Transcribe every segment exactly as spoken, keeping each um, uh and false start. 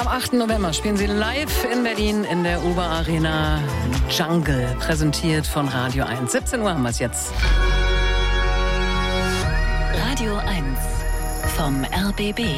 Am achten November spielen sie live in Berlin in der Uber Arena Jungle, präsentiert von Radio eins. siebzehn Uhr haben wir es jetzt. Radio eins vom R B B.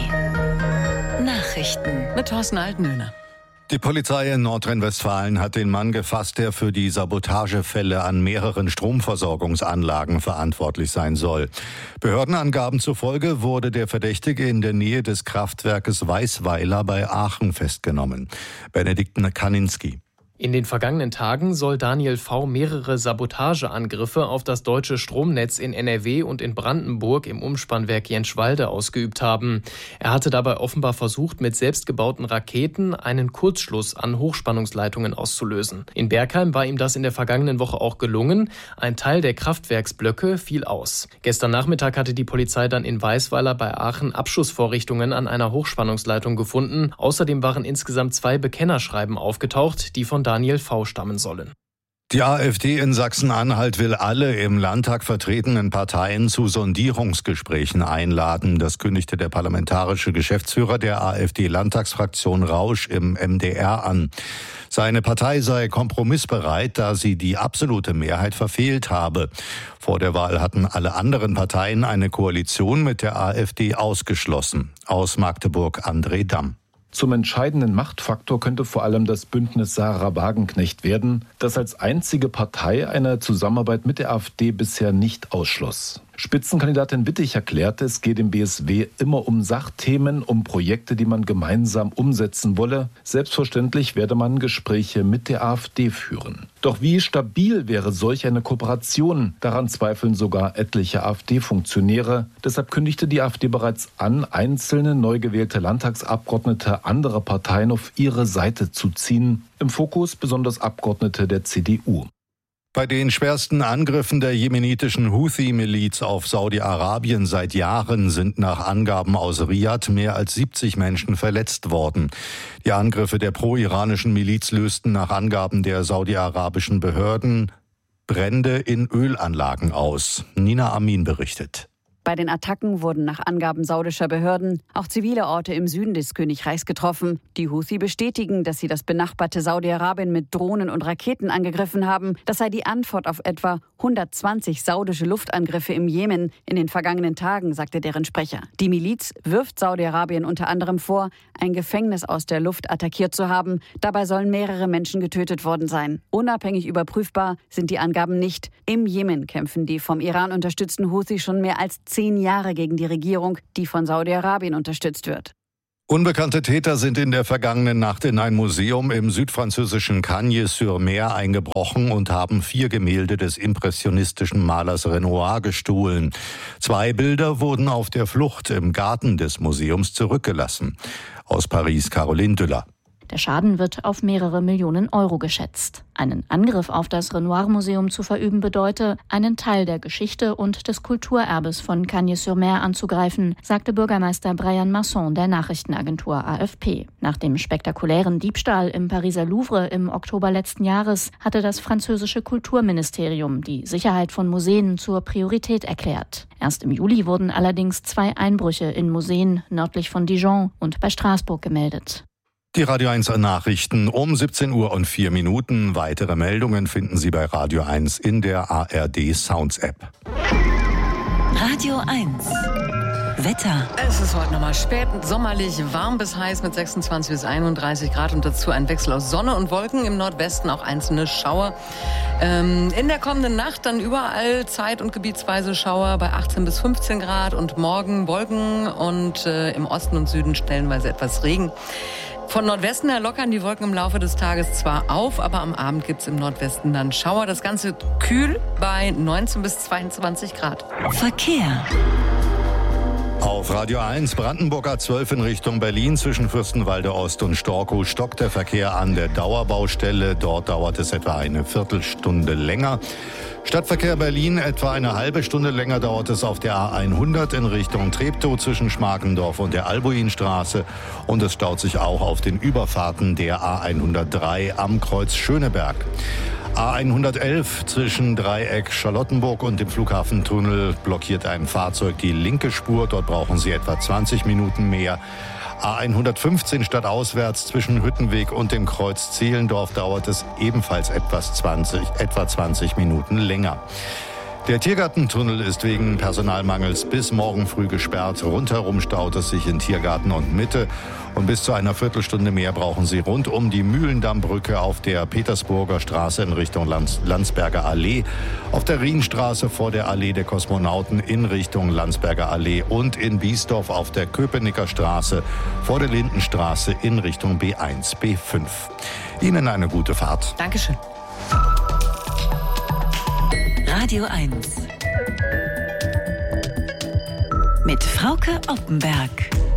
Nachrichten mit Thorsten Altenöhner. Die Polizei in Nordrhein-Westfalen hat den Mann gefasst, der für die Sabotagefälle an mehreren Stromversorgungsanlagen verantwortlich sein soll. Behördenangaben zufolge wurde der Verdächtige in der Nähe des Kraftwerkes Weißweiler bei Aachen festgenommen. Benedikt Kaninski. In den vergangenen Tagen soll Daniel V. mehrere Sabotageangriffe auf das deutsche Stromnetz in N R W und in Brandenburg im Umspannwerk Jenschwalde ausgeübt haben. Er hatte dabei offenbar versucht, mit selbstgebauten Raketen einen Kurzschluss an Hochspannungsleitungen auszulösen. In Bergheim war ihm das in der vergangenen Woche auch gelungen. Ein Teil der Kraftwerksblöcke fiel aus. Gestern Nachmittag hatte die Polizei dann in Weißweiler bei Aachen Abschussvorrichtungen an einer Hochspannungsleitung gefunden. Außerdem waren insgesamt zwei Bekennerschreiben aufgetaucht, die von Daniel V. stammen sollen. Die AfD in Sachsen-Anhalt will alle im Landtag vertretenen Parteien zu Sondierungsgesprächen einladen. Das kündigte der parlamentarische Geschäftsführer der AfD-Landtagsfraktion Rausch im M D R an. Seine Partei sei kompromissbereit, da sie die absolute Mehrheit verfehlt habe. Vor der Wahl hatten alle anderen Parteien eine Koalition mit der AfD ausgeschlossen. Aus Magdeburg André Damm. Zum entscheidenden Machtfaktor könnte vor allem das Bündnis Sarah Wagenknecht werden, das als einzige Partei eine Zusammenarbeit mit der AfD bisher nicht ausschloss. Spitzenkandidatin Wittig erklärte, es geht im B S W immer um Sachthemen, um Projekte, die man gemeinsam umsetzen wolle. Selbstverständlich werde man Gespräche mit der AfD führen. Doch wie stabil wäre solch eine Kooperation? Daran zweifeln sogar etliche AfD-Funktionäre. Deshalb kündigte die AfD bereits an, einzelne neu gewählte Landtagsabgeordnete anderer Parteien auf ihre Seite zu ziehen. Im Fokus besonders Abgeordnete der C D U. Bei den schwersten Angriffen der jemenitischen Houthi-Miliz auf Saudi-Arabien seit Jahren sind nach Angaben aus Riad mehr als siebzig Menschen verletzt worden. Die Angriffe der pro-iranischen Miliz lösten nach Angaben der saudi-arabischen Behörden Brände in Ölanlagen aus. Nina Amin berichtet. Bei den Attacken wurden nach Angaben saudischer Behörden auch zivile Orte im Süden des Königreichs getroffen. Die Houthi bestätigen, dass sie das benachbarte Saudi-Arabien mit Drohnen und Raketen angegriffen haben. Das sei die Antwort auf etwa hundertzwanzig saudische Luftangriffe im Jemen in den vergangenen Tagen, sagte deren Sprecher. Die Miliz wirft Saudi-Arabien unter anderem vor, ein Gefängnis aus der Luft attackiert zu haben. Dabei sollen mehrere Menschen getötet worden sein. Unabhängig überprüfbar sind die Angaben nicht. Im Jemen kämpfen die vom Iran unterstützten Houthi schon mehr als zehn Jahre gegen die Regierung, die von Saudi-Arabien unterstützt wird. Unbekannte Täter sind in der vergangenen Nacht in ein Museum im südfranzösischen Cagnes-sur-Mer eingebrochen und haben vier Gemälde des impressionistischen Malers Renoir gestohlen. Zwei Bilder wurden auf der Flucht im Garten des Museums zurückgelassen. Aus Paris Caroline Düller. Der Schaden wird auf mehrere Millionen Euro geschätzt. Einen Angriff auf das Renoir-Museum zu verüben bedeute, einen Teil der Geschichte und des Kulturerbes von Cagnes-sur-Mer anzugreifen, sagte Bürgermeister Brian Masson der Nachrichtenagentur A F P. Nach dem spektakulären Diebstahl im Pariser Louvre im Oktober letzten Jahres hatte das französische Kulturministerium die Sicherheit von Museen zur Priorität erklärt. Erst im Juli wurden allerdings zwei Einbrüche in Museen nördlich von Dijon und bei Straßburg gemeldet. Die Radio eins Nachrichten um siebzehn Uhr und vier Minuten. Weitere Meldungen finden Sie bei Radio eins in der A R D Sounds App. Radio eins Wetter. Es ist heute nochmal spät, sommerlich, warm bis heiß mit sechsundzwanzig bis einunddreißig Grad und dazu ein Wechsel aus Sonne und Wolken. Im Nordwesten auch einzelne Schauer. Ähm, in der kommenden Nacht dann überall zeit- und gebietsweise Schauer bei achtzehn bis fünfzehn Grad und morgen Wolken und äh, im Osten und Süden stellenweise etwas Regen. Von Nordwesten her lockern die Wolken im Laufe des Tages zwar auf, aber am Abend gibt es im Nordwesten dann Schauer. Das Ganze kühl bei neunzehn bis zweiundzwanzig Grad. Verkehr. Auf Radio eins Brandenburg A zwölf in Richtung Berlin zwischen Fürstenwalde Ost und Storkow stockt der Verkehr an der Dauerbaustelle. Dort dauert es etwa eine Viertelstunde länger. Stadtverkehr Berlin etwa eine halbe Stunde länger dauert es auf der A hundert in Richtung Treptow zwischen Schmarkendorf und der Albuinstraße. Und es staut sich auch auf den Überfahrten der A hundertdrei am Kreuz Schöneberg. A hundertelf zwischen Dreieck Charlottenburg und dem Flughafentunnel blockiert ein Fahrzeug die linke Spur. Dort brauchen Sie etwa zwanzig Minuten mehr. A hundertfünfzehn stadtauswärts zwischen Hüttenweg und dem Kreuz Zehlendorf dauert es ebenfalls etwas zwanzig, etwa zwanzig Minuten länger. Der Tiergartentunnel ist wegen Personalmangels bis morgen früh gesperrt. Rundherum staut es sich in Tiergarten und Mitte. Und bis zu einer Viertelstunde mehr brauchen Sie rund um die Mühlendammbrücke auf der Petersburger Straße in Richtung Lands- Landsberger Allee, auf der Rienstraße vor der Allee der Kosmonauten in Richtung Landsberger Allee und in Biesdorf auf der Köpenicker Straße vor der Lindenstraße in Richtung B eins, B fünf. Ihnen eine gute Fahrt. Dankeschön. Radio eins mit Frauke Oppenberg.